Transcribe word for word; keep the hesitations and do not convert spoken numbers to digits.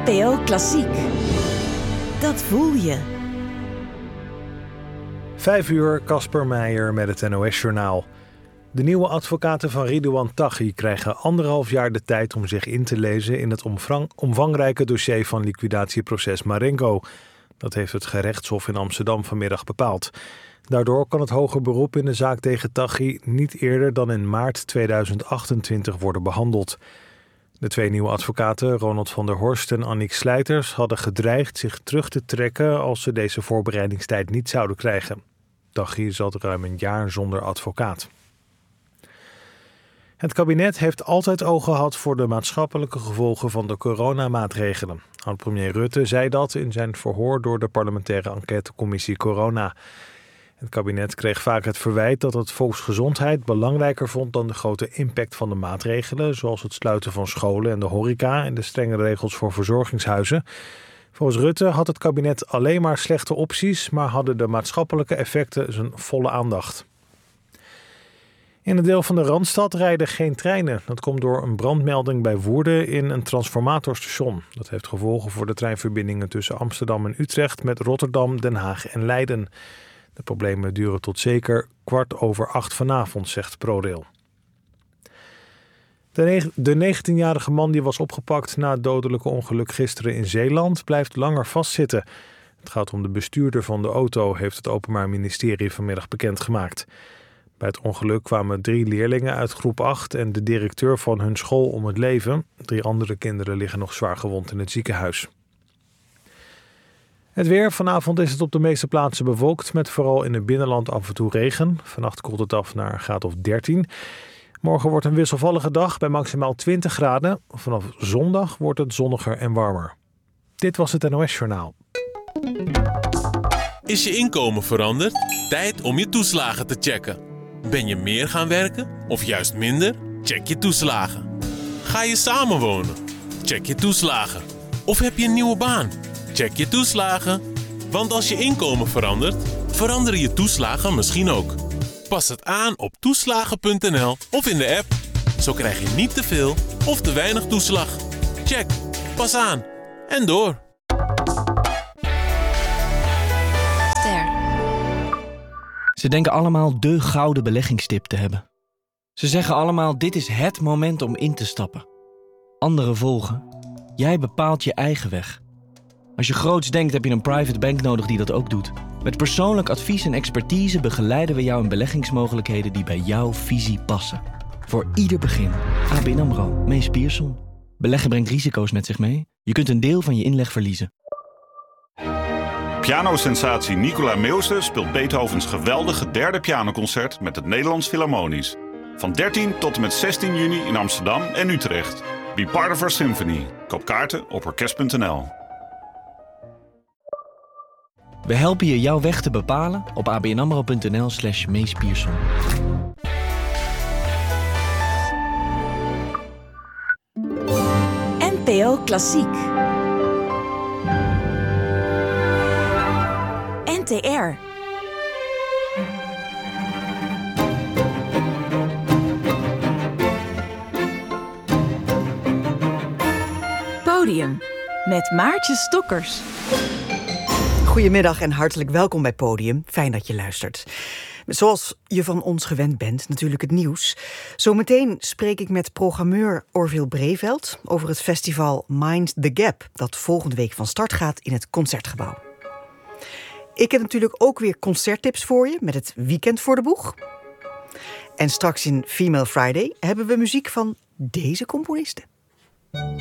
N P O Klassiek. Dat voel je. Vijf uur, Casper Meijer met het N O S-journaal. De nieuwe advocaten van Ridouan Taghi krijgen anderhalf jaar de tijd om zich in te lezen in het omvang, omvangrijke dossier van liquidatieproces Marengo. Dat heeft het gerechtshof in Amsterdam vanmiddag bepaald. Daardoor kan het hoger beroep in de zaak tegen Taghi niet eerder dan in maart tweeduizend achtentwintig worden behandeld. De twee nieuwe advocaten, Ronald van der Horst en Annick Slijters, hadden gedreigd zich terug te trekken als ze deze voorbereidingstijd niet zouden krijgen. Taghi zat ruim een jaar zonder advocaat. Het kabinet heeft altijd oog gehad voor de maatschappelijke gevolgen van de coronamaatregelen. Oud-premier Rutte zei dat in zijn verhoor door de parlementaire enquêtecommissie Corona. Het kabinet kreeg vaak het verwijt dat het volksgezondheid belangrijker vond dan de grote impact van de maatregelen, zoals het sluiten van scholen en de horeca en de strenge regels voor verzorgingshuizen. Volgens Rutte had het kabinet alleen maar slechte opties, maar hadden de maatschappelijke effecten zijn volle aandacht. In een deel van de Randstad rijden geen treinen. Dat komt door een brandmelding bij Woerden in een transformatorstation. Dat heeft gevolgen voor de treinverbindingen tussen Amsterdam en Utrecht met Rotterdam, Den Haag en Leiden. De problemen duren tot zeker kwart over acht vanavond, zegt ProRail. De negentienjarige man die was opgepakt na het dodelijke ongeluk gisteren in Zeeland blijft langer vastzitten. Het gaat om de bestuurder van de auto, heeft het Openbaar Ministerie vanmiddag bekendgemaakt. Bij het ongeluk kwamen drie leerlingen uit groep acht en de directeur van hun school om het leven. Drie andere kinderen liggen nog zwaar gewond in het ziekenhuis. Het weer. Vanavond is het op de meeste plaatsen bewolkt, met vooral in het binnenland af en toe regen. Vannacht koelt het af naar een graad of dertien. Morgen wordt een wisselvallige dag bij maximaal twintig graden. Vanaf zondag wordt het zonniger en warmer. Dit was het N O S-journaal. Is je inkomen veranderd? Tijd om je toeslagen te checken. Ben je meer gaan werken of juist minder? Check je toeslagen. Ga je samenwonen? Check je toeslagen. Of heb je een nieuwe baan? Check je toeslagen. Want als je inkomen verandert, veranderen je toeslagen misschien ook. Pas het aan op toeslagen punt n l of in de app. Zo krijg je niet te veel of te weinig toeslag. Check. Pas aan. En door. Ster. Ze denken allemaal de gouden beleggingstip te hebben. Ze zeggen allemaal, dit is het moment om in te stappen. Anderen volgen. Jij bepaalt je eigen weg. Als je groots denkt, heb je een private bank nodig die dat ook doet. Met persoonlijk advies en expertise begeleiden we jou in beleggingsmogelijkheden die bij jouw visie passen. Voor ieder begin. A B N AMRO, Mees Pierson. Beleggen brengt risico's met zich mee. Je kunt een deel van je inleg verliezen. Pianosensatie Nicola Meeuwse speelt Beethovens geweldige derde pianoconcert met het Nederlands Philharmonisch. Van dertien tot en met zestien juni in Amsterdam en Utrecht. Be part of our symphony. Koop kaarten op orkest punt n l. We helpen je jouw weg te bepalen op a b n amro punt n l slash Mees Pierson. N P O Klassiek. N T R. Podium met Maartje Stokkers. Goedemiddag en hartelijk welkom bij Podium. Fijn dat je luistert. Zoals je van ons gewend bent, natuurlijk het nieuws. Zometeen spreek ik met programmeur Orville Breveld over het festival Mind the Gap, dat volgende week van start gaat in het Concertgebouw. Ik heb natuurlijk ook weer concerttips voor je met het weekend voor de boeg. En straks in Female Friday hebben we muziek van deze componisten.